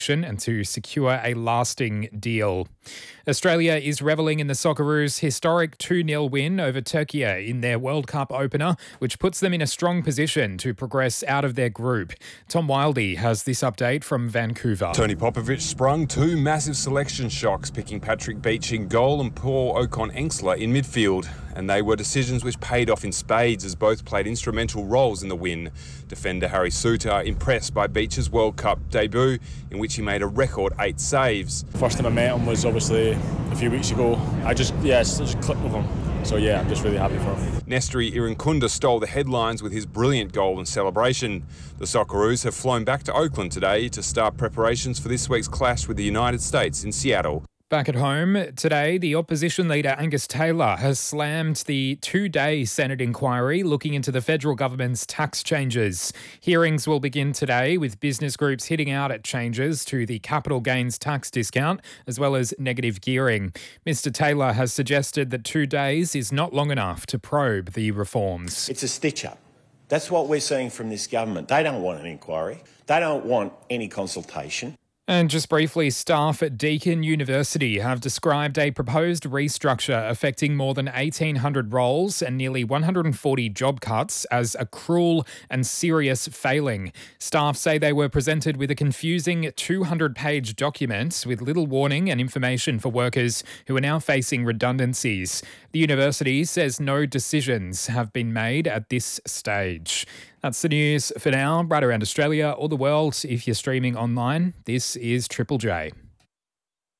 and to secure a lasting deal. Australia is revelling in the Socceroos' historic 2-0 win over Turkey in their World Cup opener, which puts them in a strong position to progress out of their group. Tom Wildey has this update from Vancouver. Tony Popovic sprung two massive selection shocks, picking Patrick Beach in goal and Paul Ocon-Engsler in midfield. And they were decisions which paid off in spades as both played instrumental roles in the win. Defender Harry Souttar impressed by Beach's World Cup debut, in which he made a record 8 saves. First time I met him was obviously a few weeks ago. It just clicked with him. So I'm just really happy for him. Nestri Irankunda stole the headlines with his brilliant goal and celebration. The Socceroos have flown back to Oakland today to start preparations for this week's clash with the United States in Seattle. Back at home today, the opposition leader Angus Taylor has slammed the 2-day Senate inquiry looking into the federal government's tax changes. Hearings will begin today with business groups hitting out at changes to the capital gains tax discount as well as negative gearing. Mr Taylor has suggested that 2 days is not long enough to probe the reforms. It's a stitch-up. That's what we're seeing from this government. They don't want an inquiry. They don't want any consultation. And just briefly, staff at Deakin University have described a proposed restructure affecting more than 1,800 roles and nearly 140 job cuts as a cruel and serious failing. Staff say they were presented with a confusing 200-page document with little warning and information for workers who are now facing redundancies. The university says no decisions have been made at this stage. That's the news for now. Right around Australia or the world, if you're streaming online, this is Triple J.